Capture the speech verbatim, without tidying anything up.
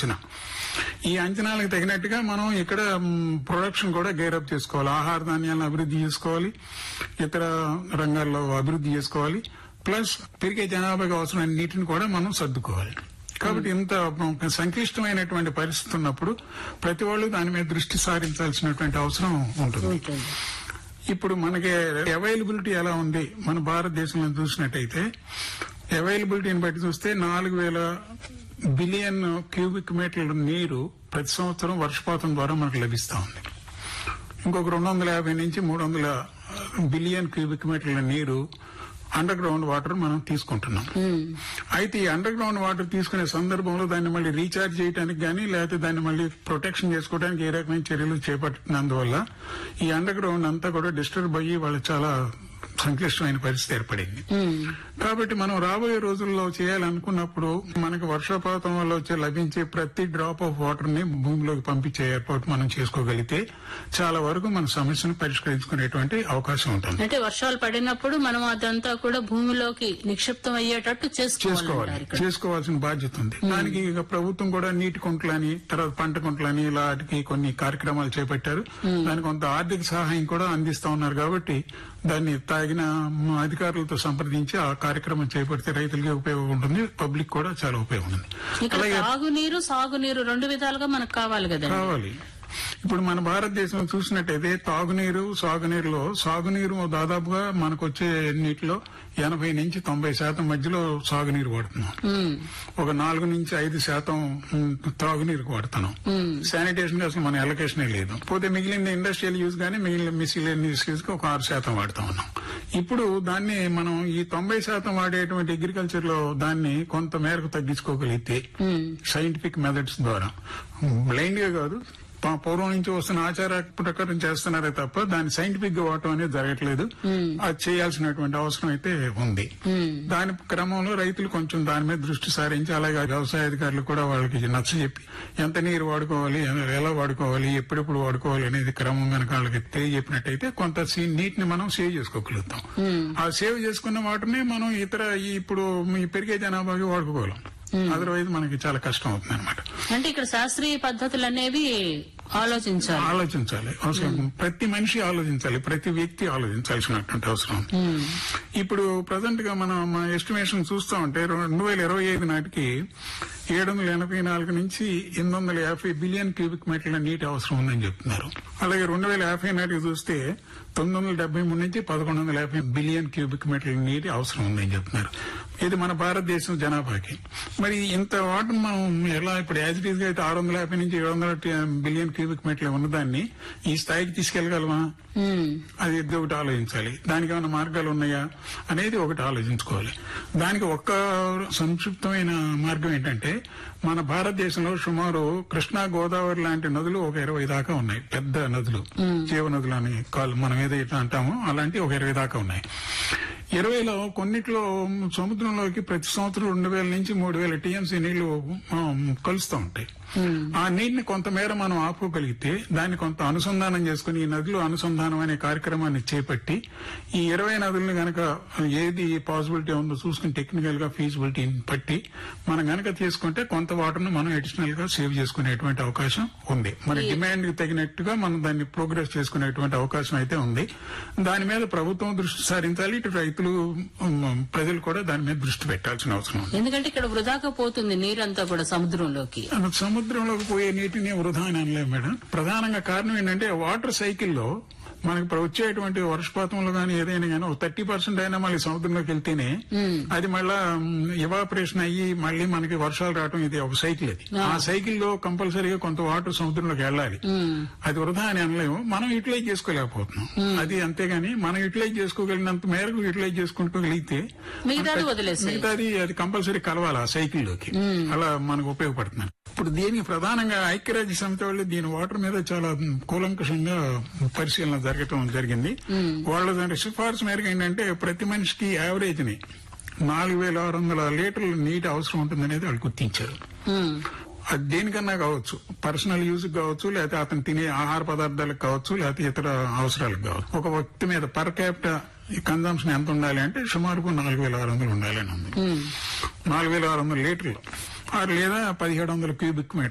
అంచనా. ఈ అంచనాలకు తగినట్టుగా మనం ఇక్కడ ప్రొడక్షన్ కూడా గేరప్ చేసుకోవాలి, ఆహార ధాన్యాలను అభివృద్ధి చేసుకోవాలి, ఇతర రంగాల్లో అభివృద్ధి చేసుకోవాలి, ప్లస్ పెరిగే జనాభాకి అవసరమైన నీటిని కూడా మనం సర్దుకోవాలి. కాబట్టి ఇంత సంక్లిష్టమైనటువంటి పరిస్థితి ఉన్నప్పుడు ప్రతి వాళ్ళు దాని మీద దృష్టి సారించాల్సినటువంటి అవసరం ఉంటుంది. ఇప్పుడు మనకి అవైలబిలిటీ ఎలా ఉంది మన భారతదేశంలో చూసినట్టయితే, అవైలబిలిటీని బట్టి చూస్తే నాలుగు వేల బిలియన్ క్యూబిక్ మీటర్ల నీరు ప్రతి సంవత్సరం వర్షపాతం ద్వారా మనకు లభిస్తా ఉంది. ఇంకొక రెండు వందల యాభై నుంచి మూడు వందల బిలియన్ క్యూబిక్ మీటర్ల నీరు అండర్ గ్రౌండ్ వాటర్ మనం తీసుకుంటున్నాం. అయితే ఈ అండర్ గ్రౌండ్ వాటర్ తీసుకునే సందర్భంలో దాన్ని మళ్ళీ రీఛార్జ్ చేయడానికి గానీ, లేకపోతే దాన్ని మళ్ళీ ప్రొటెక్షన్ చేసుకోవడానికి ఏ రకమైన చర్యలు చేపట్టినందువల్ల ఈ అండర్ గ్రౌండ్ అంతా కూడా డిస్టర్బ్ అయ్యి వాళ్ళు చాలా సంక్లిష్టమైన పరిస్థితి ఏర్పడింది. కాబట్టి మనం రాబోయే రోజుల్లో చేయాలనుకున్నప్పుడు మనకు వర్షపాతం వల్ల వచ్చే లభించే ప్రతి డ్రాప్ ఆఫ్ వాటర్ ని భూమిలోకి పంపించే ఏర్పాటు మనం చేసుకోగలిగితే చాలా వరకు మన సమస్యను పరిష్కరించుకునేటువంటి అవకాశం ఉంటుంది. అంటే వర్షాలు పడినప్పుడు మనం అదంతా కూడా భూమిలోకి నిక్షిప్తం అయ్యేటట్టు చేసుకోవాలి, చేసుకోవాల్సిన బాధ్యత ఉంది. దానికి ఇక ప్రభుత్వం కూడా నీటి కుంటలని, తర్వాత పంట కుంటలని ఇలాంటి కొన్ని కార్యక్రమాలు చేపట్టారు. దానికి కొంత ఆర్థిక సహాయం కూడా అందిస్తా ఉన్నారు. కాబట్టి దాన్ని తగిన అధికారులతో సంప్రదించి ఆ కార్యక్రమం చేపడితే రైతులకి ఉపయోగం ఉంటుంది, పబ్లిక్ కూడా చాలా ఉపయోగం ఉంది. అలాగే తాగునీరు సాగునీరు రెండు విధాలుగా మనకు కావాలి కదా. కావాలి. ఇప్పుడు మన భారతదేశంలో చూసినట్టయితే తాగునీరు సాగునీరులో సాగునీరు దాదాపుగా మనకు వచ్చే నీటిలో ఎనభై నుంచి తొంభై శాతం మధ్యలో సాగునీరు వాడుతున్నాం. ఒక నాలుగు నుంచి ఐదు శాతం తాగునీరు వాడుతున్నాం. శానిటేషన్ కి అసలు మన ఎలకేషనే లేదు. పోతే మిగిలిన ఇండస్ట్రియల్ యూజ్ గానీ మిగిలిన మిసిలేనియస్ యూజ్ కి ఒక ఆరు శాతం వాడుతా ఉన్నాం. ఇప్పుడు దాన్ని మనం ఈ తొంభై శాతం వాడేటువంటి అగ్రికల్చర్ లో దాన్ని కొంత మేరకు తగ్గించుకోగలిగితే సైంటిఫిక్ మెథడ్స్ ద్వారా, బ్లైండ్ గా కాదు, పూర్వం నుంచి వస్తున్న ఆచార ప్రకారం చేస్తున్నారే తప్ప దాన్ని సైంటిఫిక్ గా వాడటం అనేది జరగట్లేదు. అది చేయాల్సినటువంటి అవసరం అయితే ఉంది. దాని క్రమంలో రైతులు కొంచెం దాని మీద దృష్టి సారించి, అలాగే వ్యవసాయ అధికారులు కూడా వాళ్ళకి నచ్చ చెప్పి ఎంత నీరు వాడుకోవాలి, ఎలా వాడుకోవాలి, ఎప్పుడెప్పుడు వాడుకోవాలి అనేది క్రమం కనుక వాళ్ళకి తెలియజెప్పినట్టయితే కొంత నీటిని మనం సేవ్ చేసుకోగలుగుతాం. ఆ సేవ్ చేసుకున్న వాటిని మనం ఇతర ఇప్పుడు ఈ పెరిగే జనాభాకి వాడుకోగలం. అదర్వైజ్ మనకి చాలా కష్టం అవుతుంది అనమాట. అంటే ఇక్కడ శాస్త్రీయ పద్ధతులు అనేవి ఆలోచించాలి ఆలోచించాలి అవసరం. ప్రతి మనిషి ఆలోచించాలి, ప్రతి వ్యక్తి ఆలోచించాల్సినటువంటి అవసరం. ఇప్పుడు ప్రజెంట్ గా మనం మన ఎస్టిమేషన్ చూస్తా ఉంటే రెండు వేల ఇరవై ఐదు నాటికి ఏడు వందల ఎనభై నాలుగు నుంచి ఎనిమిది వందల యాభై బిలియన్ క్యూబిక్ మీటర్ల నీటి అవసరం ఉందని చెప్తున్నారు. అలాగే రెండు వేల యాభై నాటికి చూస్తే తొమ్మిది వందల డెబ్బై మూడు నుంచి పదకొండు వందల యాభై బిలియన్ క్యూబిక్ మీటర్ల నీటి అవసరం ఉందని చెప్తున్నారు. ఇది మన భారతదేశం జనాభాకి. మరి ఇంత వాటర్ మనం ఎలా ఇప్పుడు యాజ్ ఇట్ ఈస్ గా అయితే ఆరు వందల యాభై నుంచి ఏడు వందల బిలియన్ క్యూబిక్ మీటర్లు ఉన్నదాన్ని ఈ స్థాయికి తీసుకెళ్లగలమా? అది ఒకటి ఆలోచించాలి. దానికి ఏమైనా మార్గాలు ఉన్నాయా అనేది ఒకటి ఆలోచించుకోవాలి. దానికి ఒక్క సంక్షిప్తమైన మార్గం ఏంటంటే, మన భారతదేశంలో సుమారు కృష్ణా గోదావరి లాంటి నదులు ఒక ఇరవై దాకా ఉన్నాయి. పెద్ద నదులు, జీవ నదులు అని కాలు మనం ఏదైతే అంటామో అలాంటి ఒక ఇరవై దాకా ఉన్నాయి. ఇరవైలో కొన్నిట్లో సముద్రంలోకి ప్రతి సంవత్సరం రెండు వేల నుంచి మూడు వేల టీఎంసీ నీళ్లు కలుస్తూ ఉంటాయి. ఆ నీటిని కొంతమేర మనం ఆపుకోగలిగితే దాన్ని కొంత అనుసంధానం చేసుకుని ఈ నదులు అనుసంధానం అనే కార్యక్రమాన్ని చేపట్టి ఈ ఇరవై నదులను గనక ఏది పాసిబిలిటీ ఉందో చూసుకుని టెక్నికల్ గా ఫీజిబిలిటీ పట్టి మనం గనక తీసుకుంటే కొంత వాటర్ ను మనం అడిషనల్ గా సేవ్ చేసుకునేటువంటి అవకాశం ఉంది. మన డిమాండ్ కి తగినట్టుగా మనం దాన్ని ప్రోగ్రెస్ చేసుకునేటువంటి అవకాశం అయితే ఉంది. దాని మీద ప్రభుత్వం దృష్టి సారించాలి, ఇటు రైతులు ప్రజలు కూడా దాని మీద దృష్టి పెట్టాల్సిన అవసరం ఉంది. ఎందుకంటే ఇక్కడ వృధాగా పోతుంది నీరంతా కూడా సముద్రంలోకి. సముద్రంలోకి పోయే నీటిని వృధా అని అనలేము మేడం. ప్రధానంగా కారణం ఏంటంటే వాటర్ సైకిల్లో మనకి వచ్చేటువంటి వర్షపాతంలో గానీ ఏదైనా గానీ ఒక థర్టీ పర్సెంట్ అయినా మళ్ళీ సముద్రంలోకి వెళ్తేనే అది మళ్ళా ఎవాపరేషన్ అయ్యి మళ్ళీ మనకి వర్షాలు రావడం, ఇది ఒక సైకిల్. అది ఆ సైకిల్ లో కంపల్సరీగా కొంత వాటర్ సముద్రంలోకి వెళ్ళాలి. అది వృధా అని అనలేము. మనం యూటిలైజ్ చేసుకోలేకపోతున్నాం. అది అంతేగాని మనం యూటిలైజ్ చేసుకోగలిగినంత మేరకు యూటిలైజ్ చేసుకోగలిగితే మిగతాది అది కంపల్సరీ కలవాలి ఆ సైకిల్లోకి. అలా మనకు ఉపయోగపడుతుంది. ఇప్పుడు దీనికి ప్రధానంగా ఐక్యరాజ్య సమితి వాళ్ళు దీని వాటర్ మీద చాలా కూలంకషంగా పరిశీలన జరగటం జరిగింది. వాళ్ళ దాని సిఫార్సు మేరకు ఏంటంటే ప్రతి మనిషికి యావరేజ్ ని నాలుగు వేల ఆరు వందల లీటర్ల నీటి అవసరం ఉంటుందనేది వాళ్ళు గుర్తించారు. అది దేనికన్నా కావచ్చు, పర్సనల్ యూజ్ కావచ్చు, లేకపోతే అతను తినే ఆహార పదార్థాలకు కావచ్చు, లేకపోతే ఇతర అవసరాలకు కావచ్చు. ఒక వ్యక్తి మీద పర్ క్యాపిటల్ కన్జంప్షన్ ఎంత ఉండాలి అంటే సుమారుకు నాలుగు వేల ఆరు వందలు ఉండాలని ఉంది. నాలుగు వేల ఆరు వందల లీటర్లు ఆరు లేదా పదిహేడు వందల క్యూబిక్ మీటర్